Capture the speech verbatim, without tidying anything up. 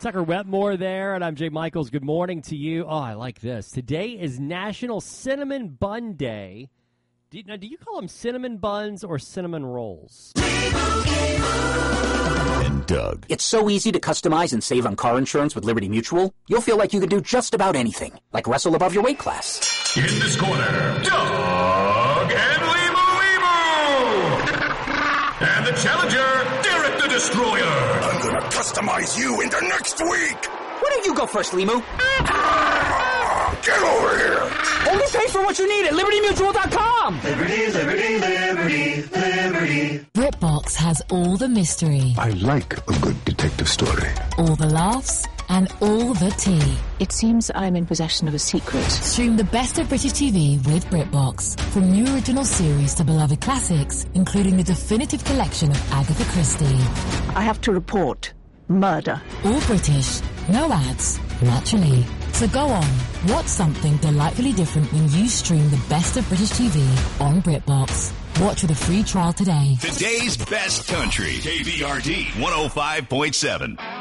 Tucker Wetmore there, and I'm Jay Michaels. Good morning to you. Oh, I like this. Today is National Cinnamon Bun Day. Do you, now, do you call them cinnamon buns or cinnamon rolls? And Doug. It's so easy to customize and save on car insurance with Liberty Mutual. You'll feel like you can do just about anything, like wrestle above your weight class. In this corner, Doug and Limo Limo! And the challenger, Derek the Destroyer. I'm gonna customize you into next week. Why don't you go first, Limu? Get over here. Only pay for what you need at Liberty Mutual dot com. Liberty, Liberty, Liberty, Liberty. BritBox has all the mystery. I like a good detective story. All the laughs and all the tea. It seems I'm in possession of a secret. Stream the best of British T V with BritBox. From new original series to beloved classics, including the definitive collection of Agatha Christie. I have to report murder. All British, no ads, naturally. So go on, watch something delightfully different when you stream the best of British T V on BritBox. Watch with a free trial today. Today's best country. K B R D one oh five point seven.